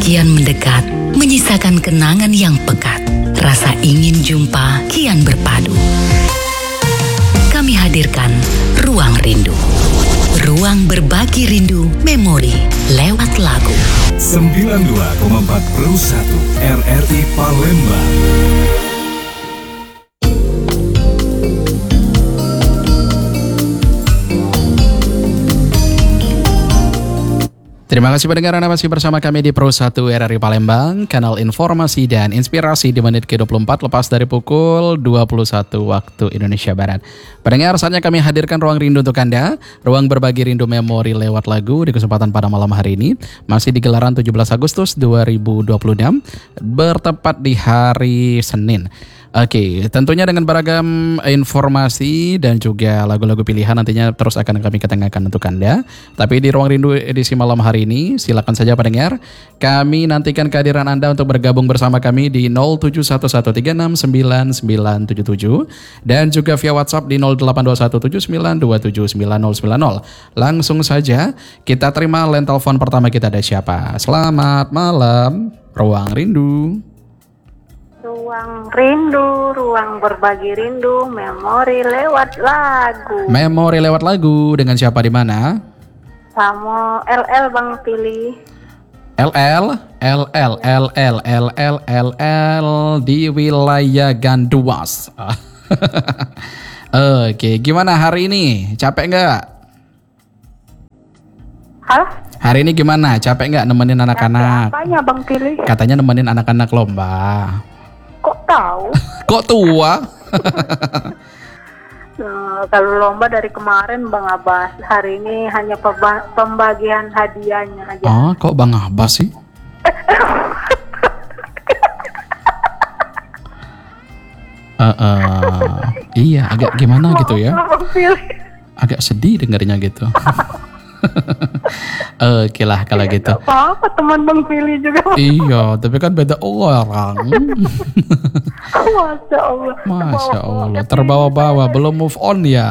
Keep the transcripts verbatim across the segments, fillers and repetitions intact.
kian mendekat, menyisakan kenangan yang pekat. Rasa ingin jumpa kian berpadu. Kami hadirkan Ruang Rindu. Ruang berbagi rindu memori lewat lagu. sembilan puluh dua koma empat Pro satu R R I Palembang. Terima kasih pendengar, Anda masih bersama kami di Pro satu R R I Palembang, kanal informasi dan inspirasi di menit ke dua puluh empat lepas dari pukul dua puluh satu waktu Indonesia Barat. Pendengar, saatnya kami hadirkan Ruang Rindu untuk Anda, ruang berbagi rindu memori lewat lagu di kesempatan pada malam hari ini, masih di gelaran tujuh belas Agustus dua ribu dua puluh enam, bertepat di hari Senin. Oke, tentunya dengan beragam informasi dan juga lagu-lagu pilihan nantinya terus akan kami ketengahkan untuk Anda. Tapi di Ruang Rindu edisi malam hari ini, silakan saja pendengar, kami nantikan kehadiran Anda untuk bergabung bersama kami di nol tujuh satu satu tiga enam sembilan sembilan tujuh tujuh dan juga via WhatsApp di nol delapan dua satu tujuh sembilan dua tujuh sembilan nol sembilan nol. Langsung saja kita terima line telepon pertama kita, ada siapa? Selamat malam, Ruang Rindu. Ruang Rindu, ruang berbagi rindu, memori lewat lagu. Memori lewat lagu dengan siapa di mana? Sama L L Bang Pilih. L L, L L, L L, L L, L L di wilayah Ganduas. Oke, gimana hari ini? Capek nggak? Hah? Hari ini gimana? Capek nggak nemenin anak-anak? Apanya Bang Pilih? Katanya nemenin anak-anak lomba. Kok tahu? Kok tua? Nah, kalau lomba dari kemarin Bang Abbas, hari ini hanya pemba- pembagian hadiahnya aja. Oh, kok Bang Abbas sih? uh, uh, iya, agak gimana gitu ya? Agak sedih dengarnya gitu. Oke lah kalau gitu. Apa teman Bang Pilih juga? Iya, tapi kan beda orang. Masya Allah. Masya Allah, terbawa-bawa, belum move on ya.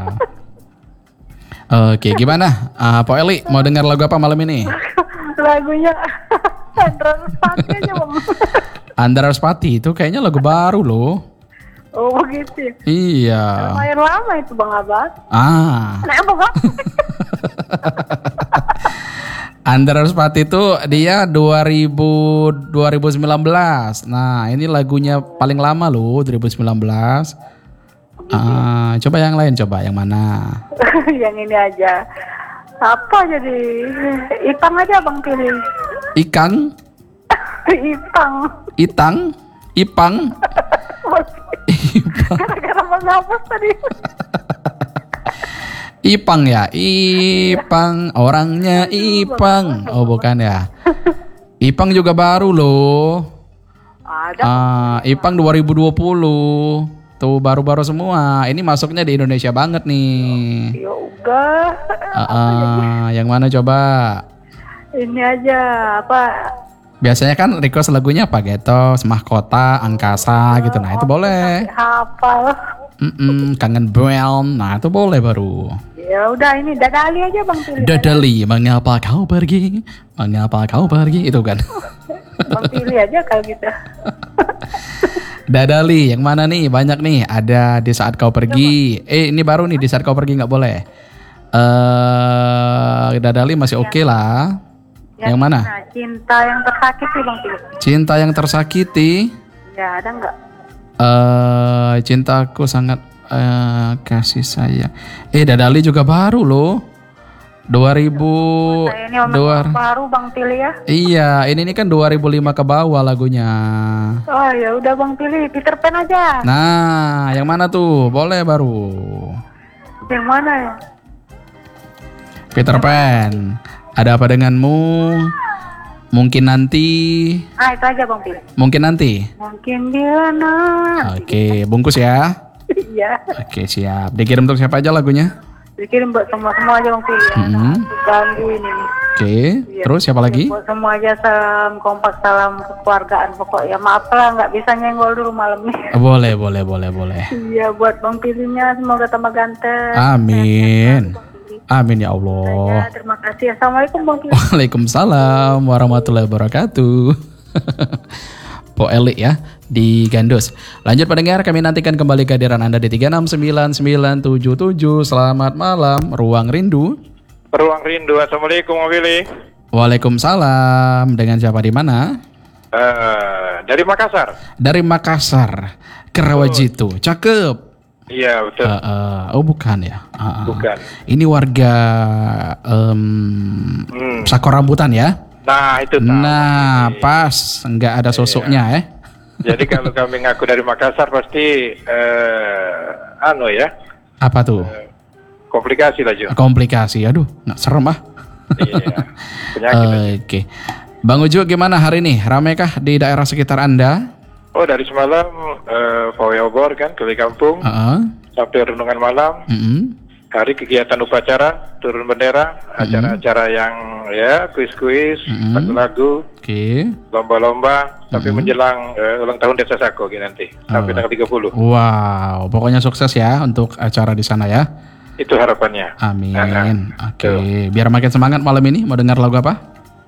Oke, gimana? Uh, Pak Eli, mau dengar lagu apa malam ini? Lagunya Andra Rosati aja Bang. Andra Rosati itu kayaknya lagu baru loh. Oh begitu. Iya. Lumayan lama itu Bang Abbas. Ah. Nah, Bang. Andra Rosati itu dia dua ribu, dua ribu sembilan belas. Nah, ini lagunya paling lama loh, dua ribu sembilan belas. Ah, coba yang lain, coba yang mana? Yang ini aja. Apa jadi? Ipang aja Bang Pilih. Ikang? Ipang. Itang? Ipang? Gara-gara Bang Abbas tadi. Ipang ya, Ipang, orangnya Ipang. Oh bukan ya. Ipang juga baru loh. Ada. Ah, Ipang dua ribu dua puluh. Tuh baru-baru semua. Ini masuknya di Indonesia banget nih. Ya udah. Ah, ah, yang mana coba? Ini aja apa? Biasanya kan request lagunya apa? Getos, Mahkota, Angkasa gitu. Nah itu boleh. Hafal. Mm-mm, Kangen Brown. Nah itu boleh baru. Ya udah ini Dadali aja Bang Pilih. Dadali, mengapa kau pergi? Mengapa kau pergi? Itu kan. Bang Pilih aja kalau gitu. Dadali, yang mana nih? Banyak nih. Ada Di Saat Kau Pergi. Eh ini baru nih, Di Saat Kau Pergi nggak boleh. Eh Dadali masih oke okay lah. Yang, yang mana? Nah, cinta yang tersakiti Bang Pilih. Cinta yang tersakiti. Ya ada nggak? Eh cintaku sangat uh, kasih sayang. Eh Dadali juga baru loh. dua ribu Saya ini dua, baru Bang Pilih ya. Iya, ini ini kan dua ribu lima ke bawah lagunya. Oh ya udah Bang Pilih, Peter Pan aja. Nah, yang mana tuh? Boleh baru. Yang mana ya? Peter Pan. Ada apa denganmu? Mungkin nanti. Ah itu aja Bang Pilih. Mungkin nanti. Mungkin bila nanti. Oke, bungkus ya. Iya. Oke, siap. Dikirim untuk siapa aja lagunya? Dikirim buat semua-semua aja Bang Pilih. Mm-hmm. Ganggu ini nih. Oke, Iya. Terus siapa lagi? Buat semua aja salam kompak, salam kekeluargaan pokok. Ya maaf lah nggak bisa nyenggol dulu malam nih. Boleh, boleh, boleh, boleh. Iya buat Bang Pilihnya semoga tambah ganteng. Amin. Amin ya Allah. Ya, terima kasih. Assalamualaikum Bang Kili. Waalaikumsalam warahmatullahi wabarakatuh. Po Eli ya di Gandos. Lanjut pendengar, kami nantikan kembali kehadiran Anda di tiga enam sembilan sembilan tujuh tujuh. Selamat malam, Ruang Rindu. Ruang Rindu. Assalamualaikum Bang Willy. Waalaikumsalam. Dengan siapa di mana? Uh, dari Makassar. Dari Makassar. Kerawajitu. Cakep. Iya betul. Uh, uh, oh bukan ya. Uh, uh. Bukan. Ini warga um, Hmm. Sakor Rambutan ya. Nah itu tahu. Nah pas nggak ada sosoknya ya. Jadi kalau kami ngaku dari Makassar pasti uh, anu ya. Apa tuh? Komplikasi lah Jo. Komplikasi. Aduh, nggak serem ah. Iya. Penyakit. Oke. Okay. Bang Ujo gimana hari ini? Ramekah di daerah sekitar Anda? Oh dari semalam uh, pawai obor kan keliling kampung Uh-uh. sampai renungan malam. Mm-mm. Hari kegiatan upacara, turun bendera, acara-acara yang ya kuis-kuis, Mm-mm. lagu-lagu, Oke. Okay. lomba-lomba, tapi menjelang uh, ulang tahun Desa Sako gitu nanti sampai Oh. tanggal tiga puluh. Wow, pokoknya sukses ya untuk acara di sana ya. Itu harapannya. Amin. Nah, Oke, okay. Biar makin semangat malam ini mau dengar lagu apa?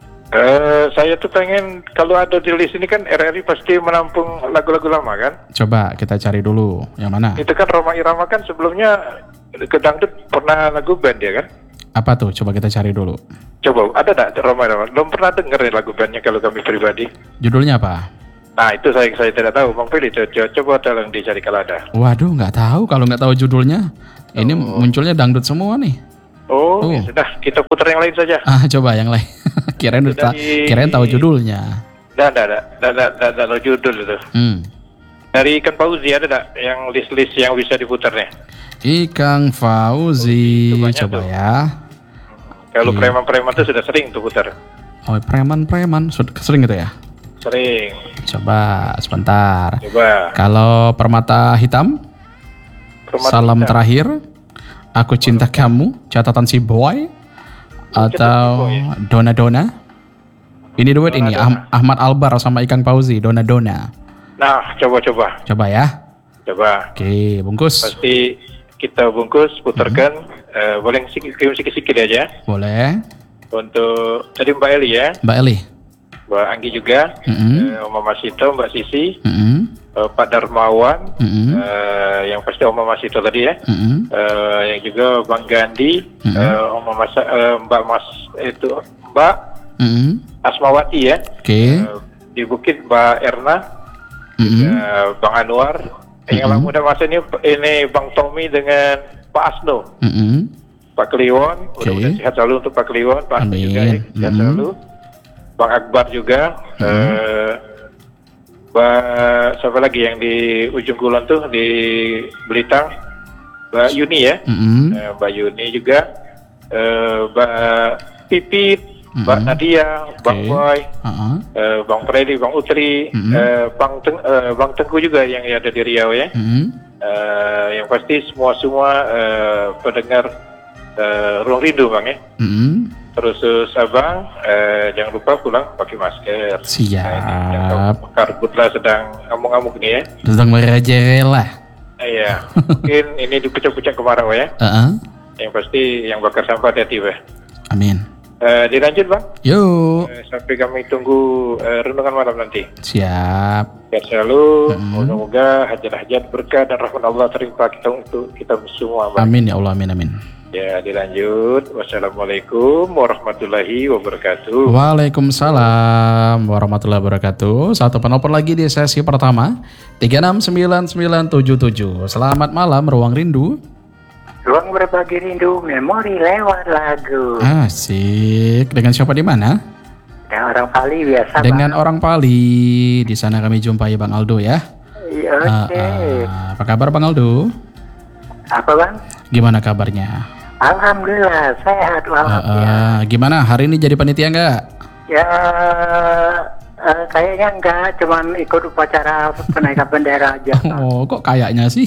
Uh, saya tuh pengen kalau ada di list ini kan R R I pasti menampung lagu-lagu lama kan? Coba kita cari dulu yang mana? Itu kan Roma Irama kan sebelumnya ke dangdut pernah lagu band ya kan? Apa tuh? Coba kita cari dulu. Coba ada tak Roma Irama? Belum pernah denger ya lagu bandnya kalau kami pribadi. Judulnya apa? Nah itu saya saya tidak tahu. Bang Pilih coba, coba tolong dicari kalau ada. Waduh, nggak tahu kalau nggak tahu judulnya. Ini oh. munculnya dangdut semua nih. Oh, Oh. ya sudah kita putar yang lain saja. Ah, coba yang lain. kirain udah, Dari- kirain tahu judulnya. Dah, dah, dah, dah, dah, dah, dah, dah, judul itu. Hmm. Dari Ikan Fauzi ada tak yang list-list yang bisa diputar nih? Ikang Fauzi, Itu banyak coba tuh. ya. Kalau Iya. preman-preman tuh sudah sering tuh putar. Oh, preman-preman, Sud- sering gitu ya? Sering. Coba sebentar. Coba. Kalau Permata Hitam, Permata Salam Hitam. Terakhir, Aku Cinta Kamu, Catatan Si Boy, atau Si Boy, ya? Dona Dona. Ini duet Dona ini Dona. Ah- Ahmad Albar sama Ikang Fauzi, Dona Dona. Nah, coba-coba. Coba ya. Coba. Oke, bungkus. Pasti kita bungkus, putarkan. Eh, boleh sikit- kirim sikit-sikit aja. Boleh. Untuk tadi Mbak Eli ya, Mbak Eli. Mbak Anggi juga, Mm-mm. eh, Om Mama Sito, Mbak Sisi, Mm-mm. eh, Pak Darmawan, Mm-mm. eh, yang pasti Om Mama Sito tadi ya, Mm-mm. eh, yang juga Bang Gandhi, Mm-mm. eh, Om Mama Sa- eh, Mbak Mas itu Mbak Mm-mm. Asmawati ya, Oke. eh, di Bukit Mbak Erna, Mm-mm. eh, Bang Anwar, yang Mm-mm. muda masa ini ini Bang Tommy dengan Pak Asno. Mm-mm. Pak Kliwon, Oke. mudah-mudahan sehat selalu untuk Pak Kliwon, Pak Asno Amin. juga ya, sehat Mhm. selalu. Bang Akbar juga, eh, Mbak siapa lagi yang di ujung kulon tuh di Belitang, Mbak Yuni ya, Mm-mm. eh, Mbak Yuni juga, eh, Mbak Pipit, Mbak Mhm. Nadia, Bang Oke. Boy, Uh-uh. eh, Bang Freddy, Bang Utri, Mhm. eh, Bang Teng, eh, Bang Tengku juga yang ada di Riau ya. Mm-mm. Eh, yang pasti semua-semua eh, pendengar eh, Ruang Rindu Bang ya. Mm-mm. Terus terus abang eh, jangan lupa pulang pakai masker. Siap. Karhutlah sedang ngamuk-ngamuk nih ya. Sedang merajalela. Eh, Iya. Mungkin ini di puncak-puncak kemarau ya. Uh-uh. Yang pasti yang bakar sampah hati-hati Bang. Amin. Eh, dilanjut Bang. Yuk. Eh, sampai kami tunggu eh, renungan malam nanti. Siap. Sehat selalu. Mhm. Moga-moga hajat-hajat berkah dan rahmat Allah terlimpah kita untuk kita semua Bang. Amin ya Allah, amin amin. Ya, dilanjut. Wassalamualaikum warahmatullahi wabarakatuh. Waalaikumsalam warahmatullahi wabarakatuh. Satu penelpon lagi di sesi pertama tiga enam sembilan sembilan tujuh tujuh. Selamat malam Ruang Rindu. Ruang berbagi rindu, memori lewat lagu. Asik. Dengan siapa di mana? Dan orang Pali biasa. Dengan orang Pali. Di sana kami jumpai Bang Aldo ya. Bang. Iya, Ah, Oke. ah. Apa kabar Bang Aldo? Apa Bang? Gimana kabarnya? Alhamdulillah sehat Ah, walafiat. ah. Gimana hari ini jadi panitia nggak? Ya eh, kayaknya enggak, cuman ikut upacara penaikan bendera aja. Bang. Oh, kok kayaknya sih?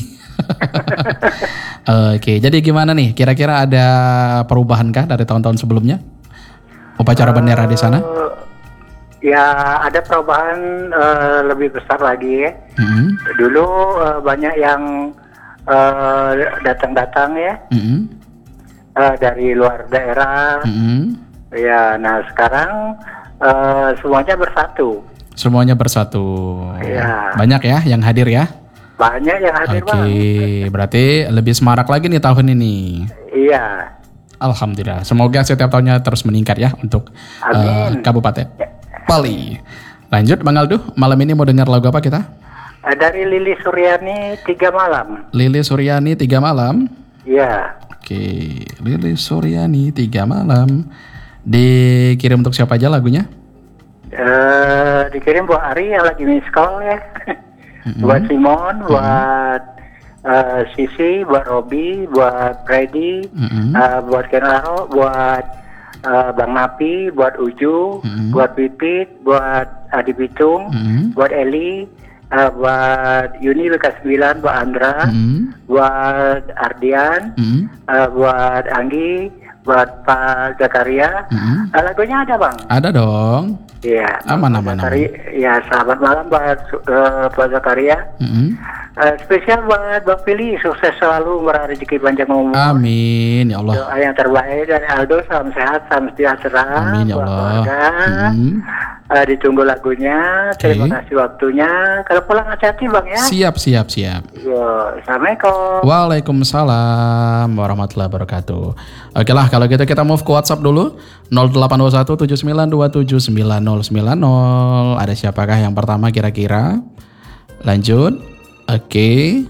Oke, jadi gimana nih? Kira-kira ada perubahan kah dari tahun-tahun sebelumnya? Upacara bendera di sana? Eh, ya ada perubahan eh, lebih besar lagi ya. Mm-mm. Dulu eh, banyak yang eh, datang-datang ya. Mm-mm. uh, dari luar daerah. Mm-hmm. Ya, nah sekarang uh, semuanya bersatu. Semuanya bersatu. Ya. Banyak ya yang hadir ya? Banyak yang hadir, Oke, Bang. berarti lebih semarak lagi nih tahun ini. Iya. Alhamdulillah. Semoga setiap tahunnya terus meningkat ya untuk uh, Kabupaten Bali. Lanjut Bang Aldo, malam ini mau dengar lagu apa kita? Uh, dari Lili Suryani Tiga Malam. Lili Suryani Tiga Malam. Iya. Oke, Lili Suryani Tiga Malam. Dikirim untuk siapa aja lagunya? Uh, dikirim buat Ari yang lagi miss call ya. Mm-hmm. Buat Simon, mm-hmm. buat uh, Sisi, buat Robi, buat Freddy, mm-hmm. uh, buat Kenaro, buat uh, Bang Napi, buat Uju, mm-hmm. buat Pipit, buat Adi Bitung, mm-hmm. buat Eli, uh, buat Yuni B K sembilan, buat Andra, mm-hmm. buat Ardian, mm-hmm. uh, buat Anggi, buat Pak Zakaria. Mm-hmm. Uh, lagunya ada Bang? Ada dong. Iya. Aman aman aman. Ya, selamat malam buat uh, Pak Zakaria. Mm-hmm. uh, spesial buat Bang Pili, sukses selalu, meraih rezeki panjang umur. Amin ya Allah. Doa yang terbaik dari Aldo, salam sehat, salam sejahtera. Amin ya Allah. Mm-hmm. Uh, ditunggu lagunya. Terima okay. kasih waktunya. Kalau pulang hati-hati Bang ya. Siap siap siap. Yo, assalamualaikum. Waalaikumsalam warahmatullahi wabarakatuh. Oke lah, kalau gitu kita move ke WhatsApp dulu. nol delapan dua satu tujuh sembilan dua tujuh sembilan nol sembilan nol. Ada siapakah yang pertama kira-kira? Lanjut. Oke.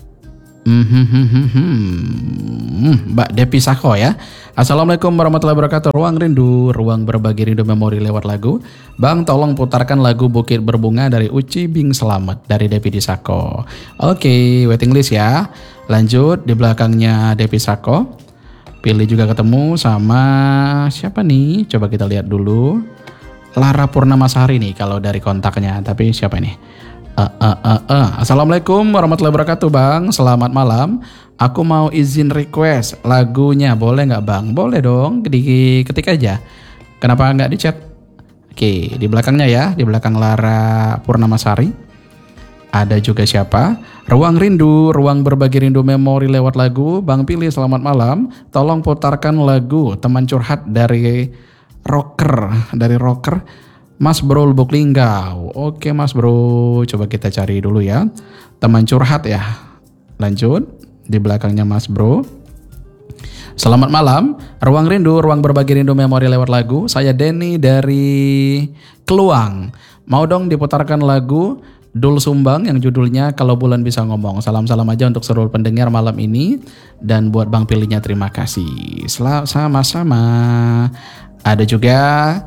Hmm, Mbak Depi Sako ya. Assalamualaikum warahmatullahi wabarakatuh. Ruang Rindu, ruang berbagi rindu memori lewat lagu. Bang, tolong putarkan lagu Bukit Berbunga dari Uci Bing Selamat dari Depi Sako. Oke, waiting list ya. Lanjut, di belakangnya Depi Sako. Pilih juga ketemu sama siapa nih? Coba kita lihat dulu. Lara Purnamasari nih kalau dari kontaknya. Tapi siapa nih? Uh, uh, uh, uh. Assalamualaikum warahmatullahi wabarakatuh Bang. Selamat malam. Aku mau izin request lagunya. Boleh nggak Bang? Boleh dong. Di ketik aja. Kenapa nggak di chat? Oke, di belakangnya ya. Di belakang Lara Purnamasari. Ada juga siapa? Ruang Rindu, ruang berbagi rindu memori lewat lagu. Bang Pilih, selamat malam. Tolong putarkan lagu Teman Curhat dari Rocker. Dari Rocker. Mas Bro Lubuk Linggau. Oke Mas Bro, coba kita cari dulu ya. Teman Curhat ya. Lanjut, di belakangnya Mas Bro. Selamat malam, ruang rindu, ruang berbagi rindu memori lewat lagu. Saya Denny dari Keluang. Mau dong diputarkan lagu Dul Sumbang yang judulnya Kalau Bulan Bisa Ngomong. Salam-salam aja untuk seluruh pendengar malam ini. Dan buat Bang Pilihnya terima kasih. Sel- sama-sama. Ada juga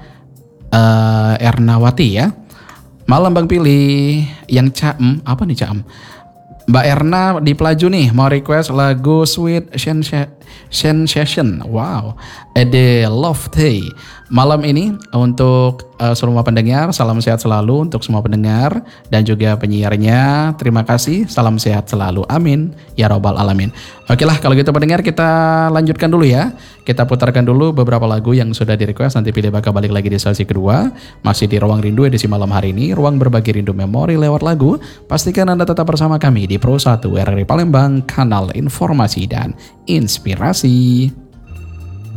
Uh, Ernawati ya. Malam Bang Pilih. Yang Caem, apa nih Caem? Mbak Erna di Pelaju nih mau request lagu Sweet Sensation. Wow. Ede Love Day. Malam ini untuk uh, semua pendengar, salam sehat selalu untuk semua pendengar dan juga penyiarnya. Terima kasih, salam sehat selalu. Amin ya robbal alamin. Oke lah, kalau gitu pendengar kita lanjutkan dulu ya. Kita putarkan dulu beberapa lagu yang sudah di request. Nanti Pilih bakal balik lagi di sesi kedua. Masih di Ruang Rindu edisi malam hari ini. Ruang berbagi rindu memori lewat lagu. Pastikan Anda tetap bersama kami di Pro satu R R I Palembang, kanal informasi dan inspirasi.